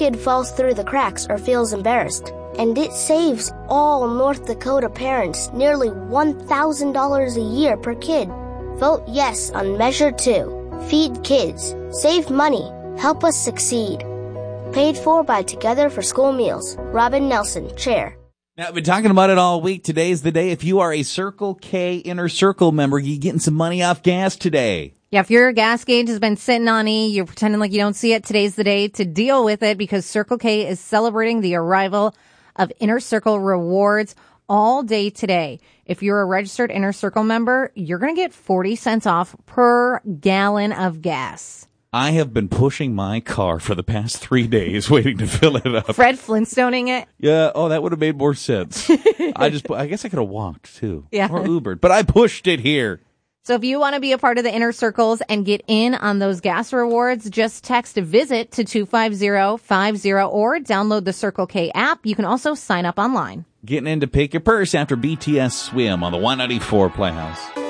kid falls through the cracks or feels embarrassed. And it saves all North Dakota parents nearly $1,000 a year per kid. Vote yes on Measure 2. Feed kids. Save money. Help us succeed. Paid for by Together for School Meals. Robin Nelson, Chair. Now, I've been talking about it all week. Today's the day. If you are a Circle K Inner Circle member, you're getting some money off gas today. Yeah, if your gas gauge has been sitting on E, you're pretending like you don't see it, today's the day to deal with it because Circle K is celebrating the arrival of Inner Circle rewards all day today. If you're a registered Inner Circle member, you're going to get 40 cents off per gallon of gas. I have been pushing my car for the past 3 days waiting to fill it up. Fred Flintstoning it? Yeah, that would have made more sense. I guess I could have walked too. Yeah. Or Ubered, but I pushed it here. So if you want to be a part of the Inner Circles and get in on those gas rewards, just text VISIT to 25050 or download the Circle K app. You can also sign up online. Getting in to pick your purse after BTS Swim on the 194 Playhouse.